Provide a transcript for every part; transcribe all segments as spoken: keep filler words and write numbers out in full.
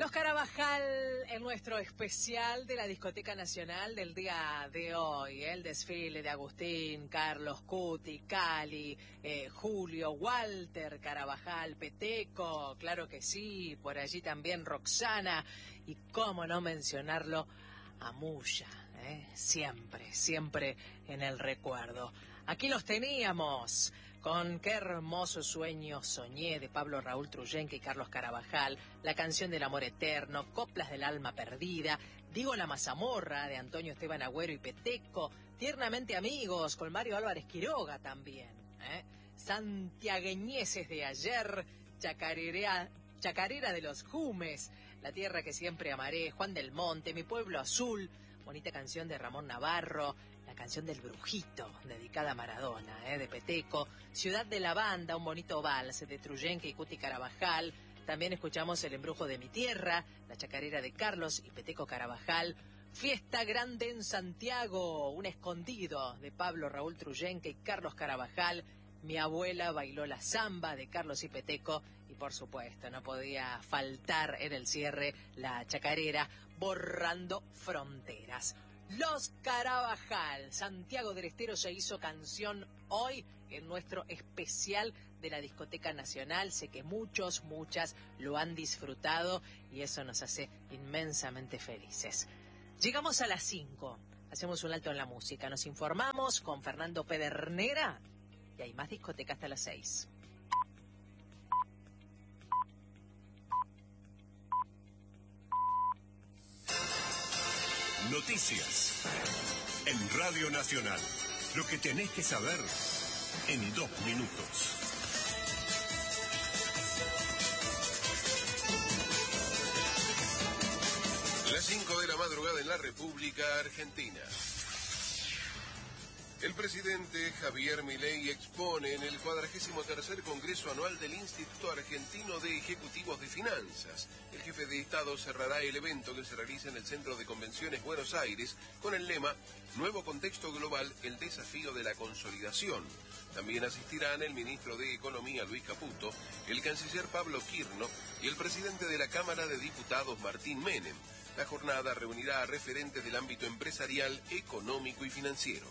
Los Carabajal en nuestro especial de la Discoteca Nacional del día de hoy, ¿eh? El desfile de Agustín, Carlos, Cuti, Cali, eh, Julio, Walter Carabajal, Peteco, claro que sí, por allí también Roxana, y cómo no mencionarlo, Amuya, ¿eh? siempre, siempre en el recuerdo. Aquí los teníamos, con Qué hermoso sueño soñé de Pablo Raúl Truyenque y Carlos Carabajal, La canción del amor eterno, Coplas del alma perdida, Digo la mazamorra de Antonio Esteban Agüero y Peteco, Tiernamente amigos con Mario Álvarez Quiroga también, ¿eh? Santiagueñeses de ayer, Chacarera, Chacarera de los Jumes, La tierra que siempre amaré, Juan del Monte, Mi pueblo azul, bonita canción de Ramón Navarro, la canción del Brujito, dedicada a Maradona, ¿eh? de Peteco, Ciudad de la Banda, un bonito vals de Truyenque y Cuti Carabajal. También escuchamos El embrujo de mi tierra, la chacarera de Carlos y Peteco Carabajal. Fiesta grande en Santiago, un escondido de Pablo Raúl Truyenque y Carlos Carabajal. Mi abuela bailó la samba de Carlos y Peteco. Y por supuesto, no podía faltar en el cierre la chacarera Borrando Fronteras. Los Carabajal, Santiago del Estero se hizo canción hoy en nuestro especial de la Discoteca Nacional. Sé que muchos, muchas lo han disfrutado y eso nos hace inmensamente felices. Llegamos a las cinco, hacemos un alto en la música, nos informamos con Fernando Pedernera y hay más discoteca hasta las seis. Noticias en Radio Nacional. Lo que tenés que saber en dos minutos. Las cinco de la madrugada en la República Argentina. El presidente Javier Milei expone en el cuadragésimo tercer Congreso Anual del Instituto Argentino de Ejecutivos de Finanzas. El jefe de Estado cerrará el evento que se realiza en el Centro de Convenciones Buenos Aires con el lema Nuevo contexto global, el desafío de la consolidación. También asistirán el ministro de Economía Luis Caputo, el canciller Pablo Quirno y el presidente de la Cámara de Diputados Martín Menem. La jornada reunirá a referentes del ámbito empresarial, económico y financiero.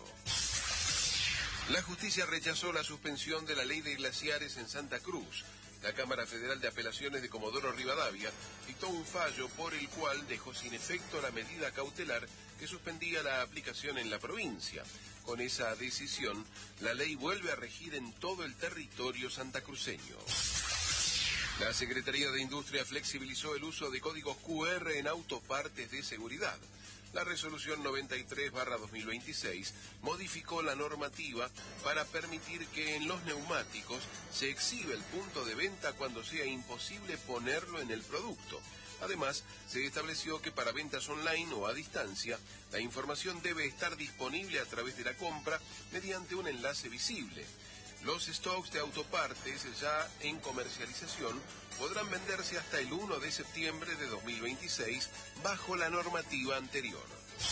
La justicia rechazó la suspensión de la ley de glaciares en Santa Cruz. La Cámara Federal de Apelaciones de Comodoro Rivadavia dictó un fallo por el cual dejó sin efecto la medida cautelar que suspendía la aplicación en la provincia. Con esa decisión, la ley vuelve a regir en todo el territorio santacruceño. La Secretaría de Industria flexibilizó el uso de códigos Q R en autopartes de seguridad. La resolución noventa y tres barra dos mil veintiséis modificó la normativa para permitir que en los neumáticos se exhiba el punto de venta cuando sea imposible ponerlo en el producto. Además, se estableció que para ventas online o a distancia, la información debe estar disponible a través de la compra mediante un enlace visible. Los stocks de autopartes ya en comercialización podrán venderse hasta el uno de septiembre de dos mil veintiséis bajo la normativa anterior.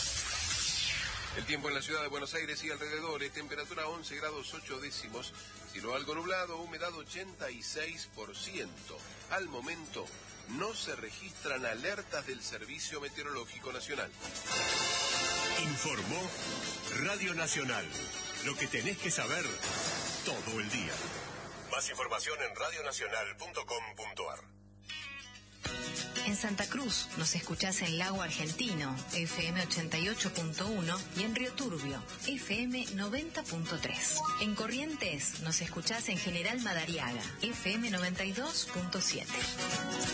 El tiempo en la ciudad de Buenos Aires y alrededores, temperatura once grados ocho décimos, cielo algo nublado, humedad ochenta y seis por ciento. Al momento no se registran alertas del Servicio Meteorológico Nacional. Informó Radio Nacional. Lo que tenés que saber todo el día. Más información en radionacional punto com punto ar. En Santa Cruz nos escuchás en Lago Argentino, F M ochenta y ocho punto uno, y en Río Turbio, F M noventa punto tres. En Corrientes nos escuchás en General Madariaga, F M noventa y dos punto siete.